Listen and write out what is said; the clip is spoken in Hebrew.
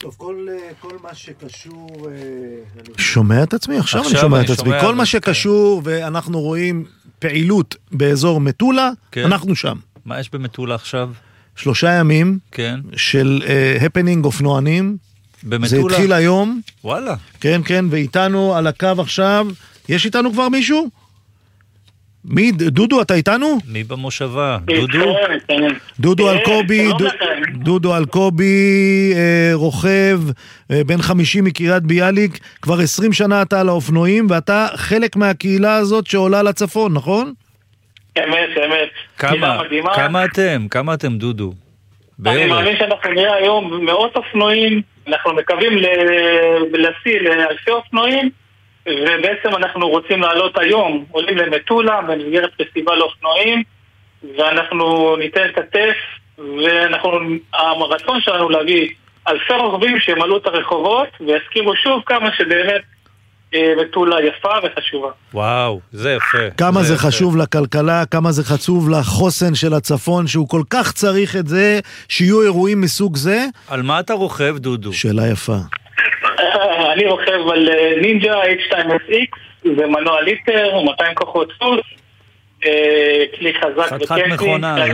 טוב, כל מה שקשור... שומע את עצמי? עכשיו אני שומע את עצמי. כל מה שקשור, ואנחנו רואים פעילות באזור מטולה, אנחנו שם. מה יש במטולה עכשיו? 3 ימים של הפנינג אופנוענים. במטולה? זה התחיל היום. וואלה. כן, כן, ואיתנו על הקו עכשיו. יש איתנו כבר מישהו? מי? דודו, אתה איתנו? מי במושבה? דודו אלקובי, רוכב, בן 50 מקריית ביאליק, כבר 20 שנה אתה על האופנועים, ואתה חלק מהקהילה הזאת שעולה לצפון, נכון? אמת. כמה אתם, דודו? אני מאמין שאנחנו נראה היום מאות אופנועים, אנחנו מקווים להשיא לאלפי אופנועים, ובעצם אנחנו רוצים לעלות היום, עולים למטולה במסגרת פסטיבל אופנועים, ואנחנו ניתן כתף, והרצון שלנו להביא אלפי רוכבים שימלאו את הרחובות ויזכירו שוב כמה שבאמת מטולה יפה וחשובה. וואו, זה יפה. כמה זה חשוב לכלכלה, כמה זה חשוב לחוסן של הצפון, שהוא כל כך צריך את זה, שיהיו אירועים מסוג זה. על מה אתה רוכב, דודו? שאלה יפה. אני רוכב על נינג'ה H2SX, זה מנוע ליטר, 200 כוחות סוס, כלי חזק חתיכת מכונה.